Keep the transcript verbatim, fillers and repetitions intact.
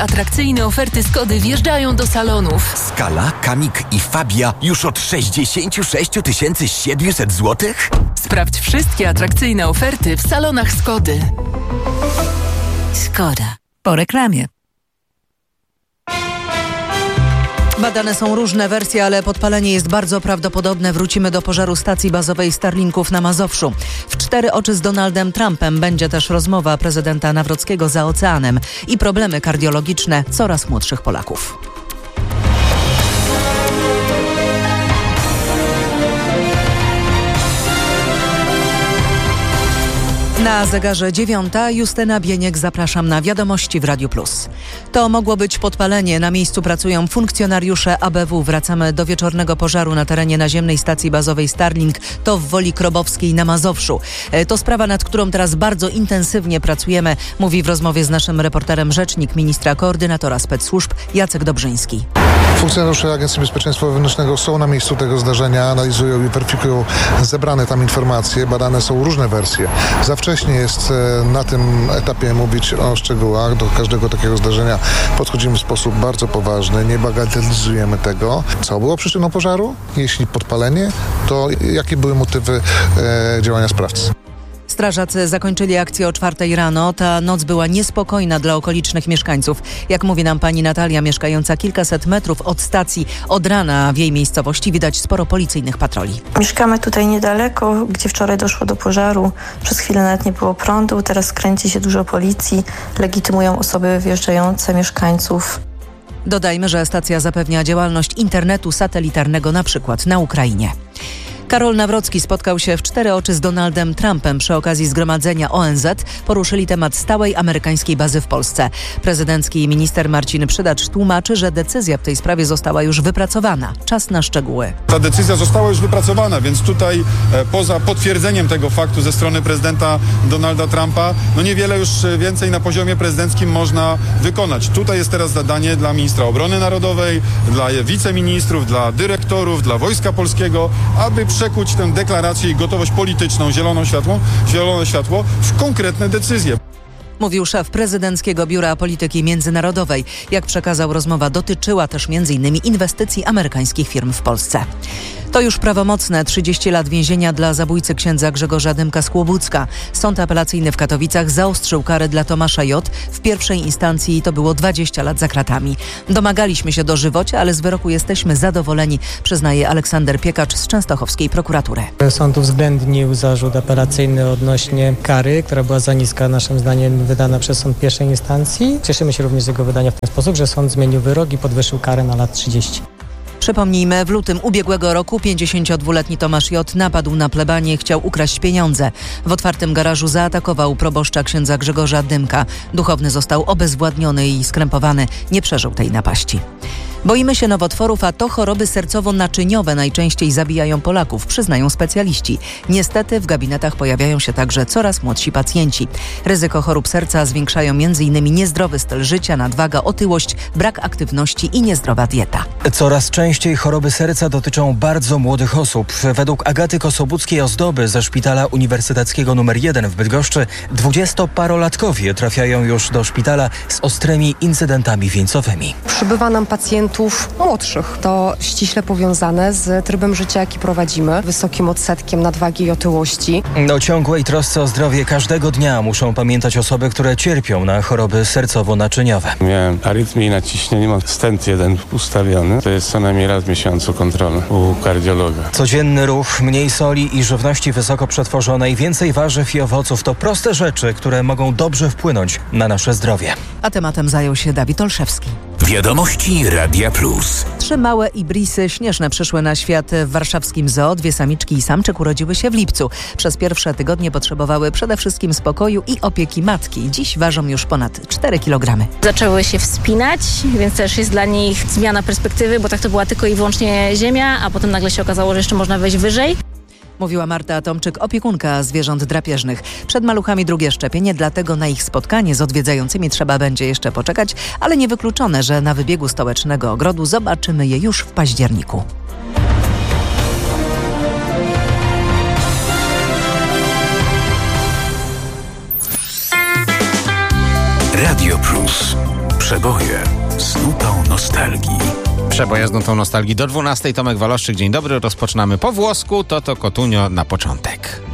Atrakcyjne oferty Skody wjeżdżają do salonów. Skala, Kamik i Fabia już od sześćdziesiąt sześć tysięcy siedemset złotych? Sprawdź wszystkie atrakcyjne oferty w salonach Skody. Skoda. Po reklamie. Badane są różne wersje, ale podpalenie jest bardzo prawdopodobne. Wrócimy do pożaru stacji bazowej Starlinków na Mazowszu. W cztery oczy z Donaldem Trumpem będzie też rozmowa prezydenta Nawrockiego za oceanem i problemy kardiologiczne coraz młodszych Polaków. Na zegarze dziewiąta. Justyna Bieniek, zapraszam na wiadomości w Radiu Plus. To mogło być podpalenie. Na miejscu pracują funkcjonariusze A B W. Wracamy do wieczornego pożaru na terenie naziemnej stacji bazowej Starlink. To w Woli Krobowskiej na Mazowszu. To sprawa, nad którą teraz bardzo intensywnie pracujemy, mówi w rozmowie z naszym reporterem rzecznik ministra koordynatora spec-służb Jacek Dobrzyński. Funkcjonariusze Agencji Bezpieczeństwa Wewnętrznego są na miejscu tego zdarzenia, analizują i weryfikują zebrane tam informacje. Badane są różne wersje. Za wcześnie jest na tym etapie mówić o szczegółach. Do każdego takiego zdarzenia podchodzimy w sposób bardzo poważny, nie bagatelizujemy tego. Co było przyczyną pożaru? Jeśli podpalenie, to jakie były motywy e, działania sprawcy? Strażacy zakończyli akcję o czwartej rano. Ta noc była niespokojna dla okolicznych mieszkańców. Jak mówi nam pani Natalia, mieszkająca kilkaset metrów od stacji, od rana w jej miejscowości widać sporo policyjnych patroli. Mieszkamy tutaj niedaleko, gdzie wczoraj doszło do pożaru. Przez chwilę nawet nie było prądu, teraz kręci się dużo policji, legitymują osoby wjeżdżające, mieszkańców. Dodajmy, że stacja zapewnia działalność internetu satelitarnego na przykład na Ukrainie. Karol Nawrocki spotkał się w cztery oczy z Donaldem Trumpem przy okazji zgromadzenia O N Z. Poruszyli temat stałej amerykańskiej bazy w Polsce. Prezydencki minister Marcin Przydacz tłumaczy, że decyzja w tej sprawie została już wypracowana. Czas na szczegóły. Ta decyzja została już wypracowana, więc tutaj e, poza potwierdzeniem tego faktu ze strony prezydenta Donalda Trumpa, no niewiele już więcej na poziomie prezydenckim można wykonać. Tutaj jest teraz zadanie dla ministra obrony narodowej, dla wiceministrów, dla dyrektorów, dla Wojska Polskiego, aby przekuć tę deklarację i gotowość polityczną, zieloną światło, zielone światło w konkretne decyzje. Mówił szef Prezydenckiego Biura Polityki Międzynarodowej. Jak przekazał, rozmowa dotyczyła też między innymi inwestycji amerykańskich firm w Polsce. To już prawomocne trzydzieści lat więzienia dla zabójcy księdza Grzegorza Dymka z Kłobucka. Sąd apelacyjny w Katowicach zaostrzył karę dla Tomasza J. W pierwszej instancji to było dwadzieścia lat za kratami. Domagaliśmy się dożywocia, ale z wyroku jesteśmy zadowoleni, przyznaje Aleksander Piekacz z częstochowskiej prokuratury. Sąd uwzględnił zarzut apelacyjny odnośnie kary, która była za niska naszym zdaniem wydana przez sąd pierwszej instancji. Cieszymy się również z jego wydania w ten sposób, że sąd zmienił wyrok i podwyższył karę na lat trzydzieści. Przypomnijmy, w lutym ubiegłego roku pięćdziesięciodwuletni Tomasz J. napadł na plebanię, chciał ukraść pieniądze. W otwartym garażu zaatakował proboszcza księdza Grzegorza Dymka. Duchowny został obezwładniony i skrępowany. Nie przeżył tej napaści. Boimy się nowotworów, a to choroby sercowo-naczyniowe najczęściej zabijają Polaków, przyznają specjaliści. Niestety w gabinetach pojawiają się także coraz młodsi pacjenci. Ryzyko chorób serca zwiększają m.in. niezdrowy styl życia, nadwaga, otyłość, brak aktywności i niezdrowa dieta. Coraz częściej choroby serca dotyczą bardzo młodych osób. Według Agaty Kosobuckiej-Ozdoby ze Szpitala Uniwersyteckiego numer jeden w Bydgoszczy dwudziestoparolatkowie trafiają już do szpitala z ostrymi incydentami wieńcowymi. Przybywa nam pacjentów młodszych. To ściśle powiązane z trybem życia, jaki prowadzimy, wysokim odsetkiem nadwagi i otyłości. O ciągłej trosce o zdrowie każdego dnia muszą pamiętać osoby, które cierpią na choroby sercowo-naczyniowe. Miałem arytmię i naciśnienie, mam stent jeden ustawiony. To jest co najmniej raz w miesiącu kontrola u kardiologa. Codzienny ruch, mniej soli i żywności wysoko przetworzonej, więcej warzyw i owoców to proste rzeczy, które mogą dobrze wpłynąć na nasze zdrowie. A tematem zajął się Dawid Olszewski. Wiadomości Radia Plus. Trzy małe ibrisy śnieżne przyszły na świat w warszawskim zoo. Dwie samiczki i samczyk urodziły się w lipcu. Przez pierwsze tygodnie potrzebowały przede wszystkim spokoju i opieki matki. Dziś ważą już ponad cztery kilogramy. Zaczęły się wspinać, więc też jest dla nich zmiana perspektywy, bo tak to była tylko i wyłącznie ziemia, a potem nagle się okazało, że jeszcze można wejść wyżej. Mówiła Marta Tomczyk, opiekunka zwierząt drapieżnych. Przed maluchami drugie szczepienie, dlatego na ich spotkanie z odwiedzającymi trzeba będzie jeszcze poczekać, ale niewykluczone, że na wybiegu stołecznego ogrodu zobaczymy je już w październiku. Radio Plus. Przeboje z nutą nostalgii. Przeboje z nutą nostalgii do dwunastej. Tomek Waloszczyk, dzień dobry. Rozpoczynamy po włosku. To to Kotunio na początek.